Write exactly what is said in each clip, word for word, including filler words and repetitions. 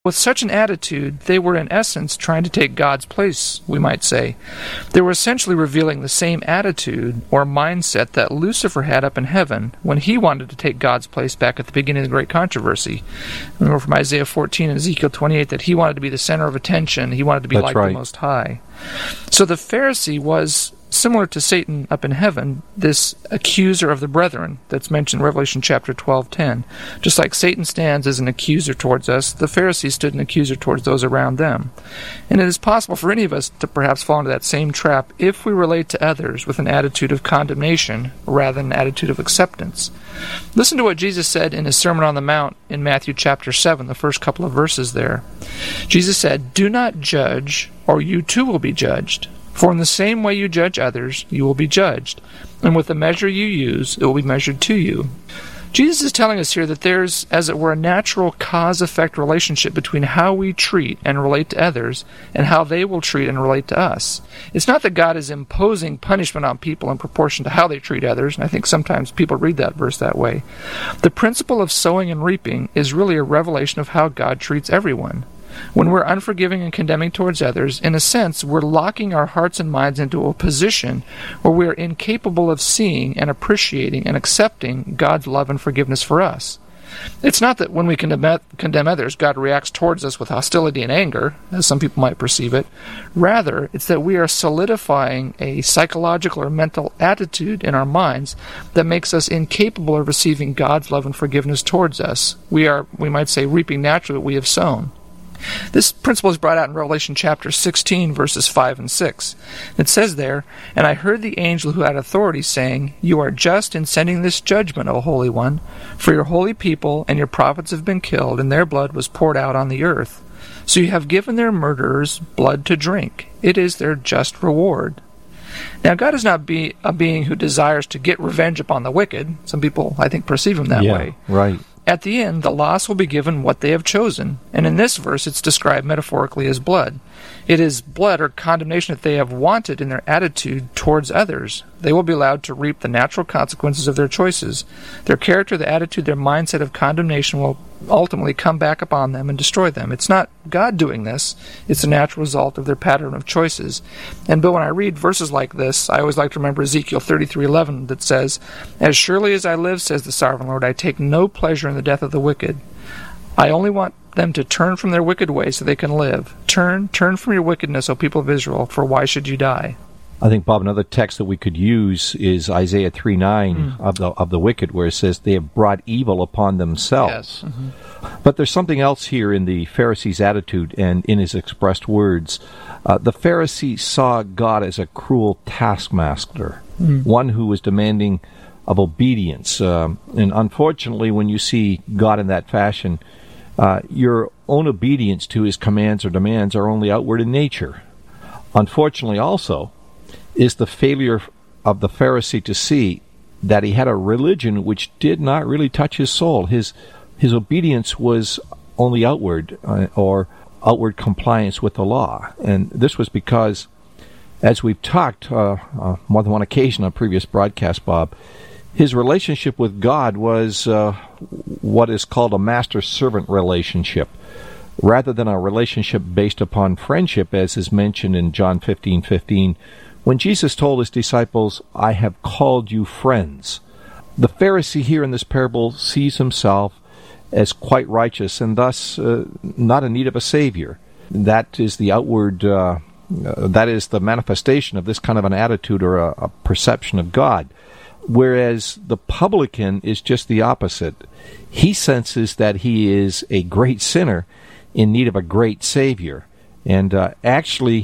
With such an attitude, they were in essence trying to take God's place, we might say. They were essentially revealing the same attitude or mindset that Lucifer had up in heaven when he wanted to take God's place back at the beginning of the Great Controversy. Remember from Isaiah fourteen and Ezekiel twenty-eight that he wanted to be the center of attention. He wanted to be That's like right. the Most High. So the Pharisee was similar to Satan up in heaven, this accuser of the brethren that's mentioned in Revelation chapter twelve ten. Just like Satan stands as an accuser towards us, the Pharisees stood an accuser towards those around them. And it is possible for any of us to perhaps fall into that same trap if we relate to others with an attitude of condemnation rather than an attitude of acceptance. Listen to what Jesus said in his Sermon on the Mount in Matthew chapter seven, the first couple of verses there. Jesus said, "Do not judge, or you too will be judged. For in the same way you judge others, you will be judged. And with the measure you use, it will be measured to you." Jesus is telling us here that there's, as it were, a natural cause-effect relationship between how we treat and relate to others and how they will treat and relate to us. It's not that God is imposing punishment on people in proportion to how they treat others, and I think sometimes people read that verse that way. The principle of sowing and reaping is really a revelation of how God treats everyone. When we're unforgiving and condemning towards others, in a sense, we're locking our hearts and minds into a position where we are incapable of seeing and appreciating and accepting God's love and forgiveness for us. It's not that when we condemn, condemn others, God reacts towards us with hostility and anger, as some people might perceive it. Rather, it's that we are solidifying a psychological or mental attitude in our minds that makes us incapable of receiving God's love and forgiveness towards us. We are, we might say, reaping naturally what we have sown. This principle is brought out in Revelation chapter sixteen, verses five and six. It says there, "And I heard the angel who had authority saying, 'You are just in sending this judgment, O Holy One, for your holy people and your prophets have been killed, and their blood was poured out on the earth. So you have given their murderers blood to drink. It is their just reward.'" Now, God is not be a being who desires to get revenge upon the wicked. Some people, I think, perceive him that yeah, way. Right. At the end, the lost will be given what they have chosen, and in this verse it's described metaphorically as blood. It is blood or condemnation that they have wanted in their attitude towards others. They will be allowed to reap the natural consequences of their choices. Their character, the attitude, their mindset of condemnation will ultimately come back upon them and destroy them. It's not God doing this. It's a natural result of their pattern of choices. And Bill, when I read verses like this, I always like to remember Ezekiel thirty-three eleven that says, "As surely as I live, says the sovereign Lord, I take no pleasure in the death of the wicked. I only want them to turn from their wicked ways so they can live. Turn, turn from your wickedness, O people of Israel, for why should you die?" I think, Bob, another text that we could use is Isaiah three nine Mm. of the of the wicked, where it says they have brought evil upon themselves. Yes. Mm-hmm. But there's something else here in the Pharisee's attitude and in his expressed words. Uh, the Pharisee saw God as a cruel taskmaster, mm. one who was demanding of obedience. Um, and unfortunately, when you see God in that fashion, uh, your own obedience to his commands or demands are only outward in nature. Unfortunately, also, is the failure of the Pharisee to see that he had a religion which did not really touch his soul. His his obedience was only outward, uh, or outward compliance with the law. And this was because, as we've talked uh, uh, more than one occasion on previous broadcasts, Bob, his relationship with God was uh, what is called a master-servant relationship, rather than a relationship based upon friendship, as is mentioned in John fifteen fifteen. When Jesus told his disciples, "I have called you friends," the Pharisee here in this parable sees himself as quite righteous and thus uh, not in need of a Savior. That is the outward, uh, uh, that is the manifestation of this kind of an attitude or a, a perception of God. Whereas the publican is just the opposite. He senses that he is a great sinner in need of a great Savior. And uh, actually,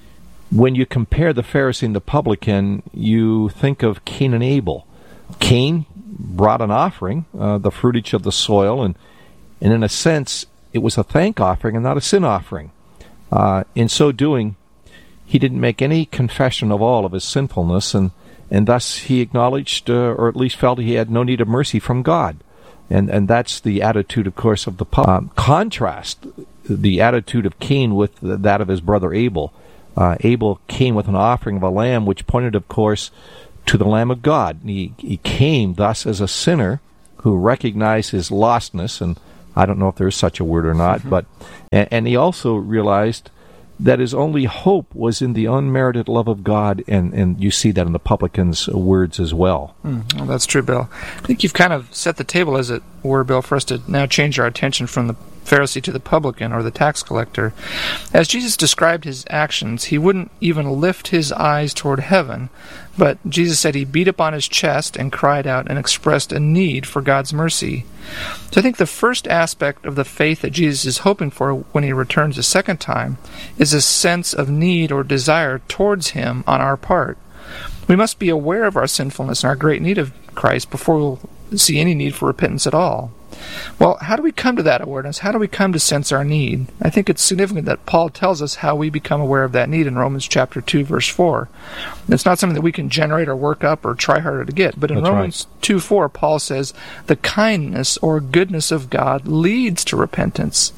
when you compare the Pharisee and the publican, you think of Cain and Abel. Cain brought an offering, uh, the fruitage of the soil, and, and in a sense, it was a thank offering and not a sin offering. Uh, in so doing, he didn't make any confession of all of his sinfulness, and, and thus he acknowledged, uh, or at least felt he had no need of mercy from God. And and that's the attitude, of course, of the publican. Um, contrast the attitude of Cain with that of his brother Abel. Uh, Abel came with an offering of a lamb, which pointed, of course, to the Lamb of God. He, he came thus as a sinner who recognized his lostness and I don't know if there's such a word or not, mm-hmm. but and, and he also realized that his only hope was in the unmerited love of God, and, and you see that in the publican's words as well. Mm, well, that's true, Bill. I think you've kind of set the table, as it were, Bill, for us to now change our attention from the Pharisee to the publican, or the tax collector. As Jesus described his actions, he wouldn't even lift his eyes toward heaven, but Jesus said he beat upon his chest and cried out and expressed a need for God's mercy. So I think the first aspect of the faith that Jesus is hoping for when he returns a second time is a sense of need or desire towards him on our part. We must be aware of our sinfulness and our great need of Christ before we'll see any need for repentance at all. Well, how do we come to that awareness? How do we come to sense our need? I think it's significant that Paul tells us how we become aware of that need in Romans chapter two, verse four. It's not something that we can generate or work up or try harder to get. But in That's Romans right. two four, Paul says, the kindness or goodness of God leads to repentance.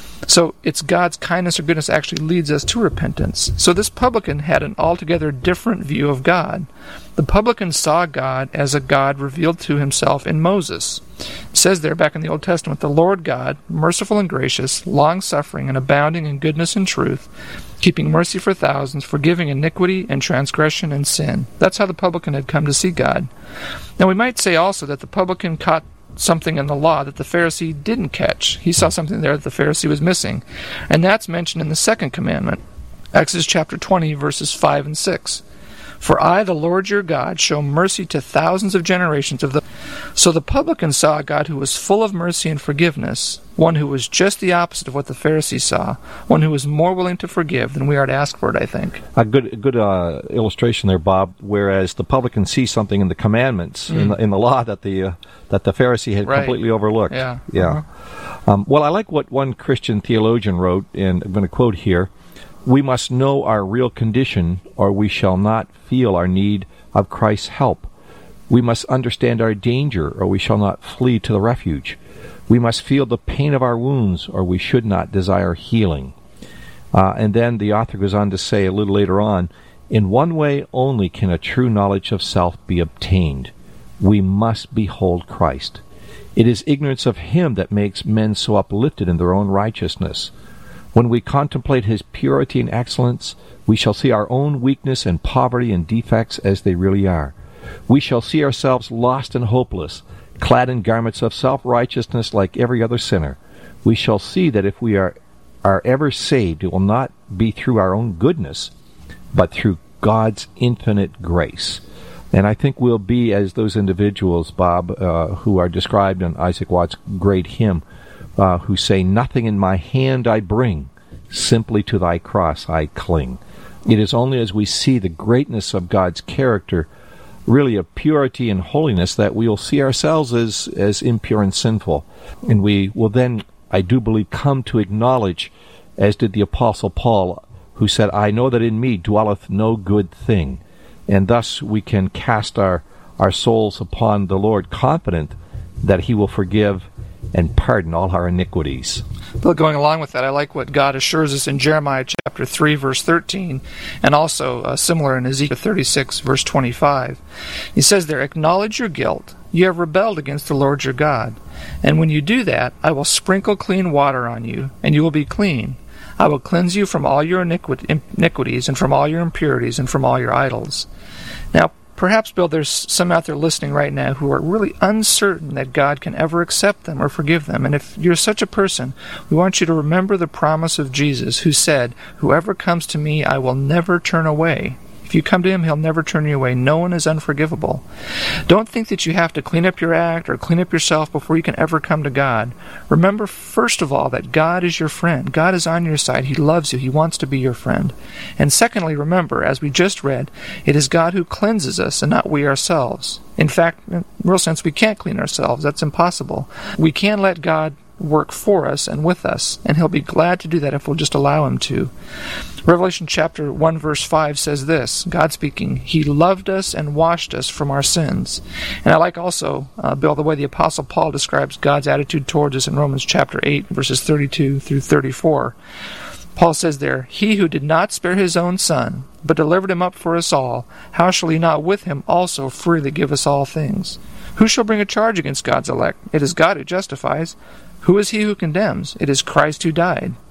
So it's God's kindness or goodness actually leads us to repentance. So this publican had an altogether different view of God. The publican saw God as a God revealed to himself in Moses. It says there back in the Old Testament, the Lord God, merciful and gracious, long-suffering and abounding in goodness and truth, keeping mercy for thousands, forgiving iniquity and transgression and sin. That's how the publican had come to see God. Now we might say also that the publican caught something in the law that the Pharisee didn't catch. He saw something there that the Pharisee was missing. And that's mentioned in the second commandment, Exodus chapter twenty, verses five and six. For I, the Lord your God, show mercy to thousands of generations of the... So the publican saw a God who was full of mercy and forgiveness, one who was just the opposite of what the Pharisee saw, one who was more willing to forgive than we are to ask for it, I think. A good good uh, illustration there, Bob, whereas the publican sees something in the commandments, mm. in, the, in the law, that the uh, that the Pharisee had right. completely overlooked. Yeah. yeah. Uh-huh. Um, well, I like what one Christian theologian wrote, and I'm going to quote here, "We must know our real condition, or we shall not feel our need of Christ's help. We must understand our danger, or we shall not flee to the refuge. We must feel the pain of our wounds, or we should not desire healing." Uh, and then the author goes on to say a little later on, "In one way only can a true knowledge of self be obtained. We must behold Christ. It is ignorance of him that makes men so uplifted in their own righteousness. When we contemplate his purity and excellence, we shall see our own weakness and poverty and defects as they really are. We shall see ourselves lost and hopeless, clad in garments of self-righteousness like every other sinner. We shall see that if we are, are ever saved, it will not be through our own goodness, but through God's infinite grace." And I think we'll be as those individuals, Bob, uh, who are described in Isaac Watts' great hymn, uh, who say, "Nothing in my hand I bring, simply to thy cross I cling." It is only as we see the greatness of God's character, really of purity and holiness, that we will see ourselves as, as impure and sinful. And we will then, I do believe, come to acknowledge, as did the Apostle Paul, who said, "I know that in me dwelleth no good thing." And thus we can cast our, our souls upon the Lord, confident that he will forgive and pardon all our iniquities. But going along with that, I like what God assures us in Jeremiah chapter three, verse thirteen, and also uh, similar in Ezekiel thirty-six, verse twenty-five. He says there, "Acknowledge your guilt. You have rebelled against the Lord your God. And when you do that, I will sprinkle clean water on you, and you will be clean. I will cleanse you from all your iniquities and from all your impurities and from all your idols." Now, perhaps, Bill, there's some out there listening right now who are really uncertain that God can ever accept them or forgive them. And if you're such a person, we want you to remember the promise of Jesus, who said, "Whoever comes to me, I will never turn away." If you come to him, he'll never turn you away. No one is unforgivable. Don't think that you have to clean up your act or clean up yourself before you can ever come to God. Remember, first of all, that God is your friend. God is on your side. He loves you. He wants to be your friend. And secondly, remember, as we just read, it is God who cleanses us and not we ourselves. In fact, in real sense, we can't clean ourselves. That's impossible. We can let God work for us and with us, and he'll be glad to do that if we'll just allow him to. Revelation chapter one, verse five says this, God speaking, "He loved us and washed us from our sins." And I like also, uh, Bill, the way the Apostle Paul describes God's attitude towards us in Romans chapter eight, verses thirty-two through thirty-four. Paul says there, "He who did not spare his own son, but delivered him up for us all, how shall he not with him also freely give us all things? Who shall bring a charge against God's elect? It is God who justifies. Who is he who condemns? It is Christ who died,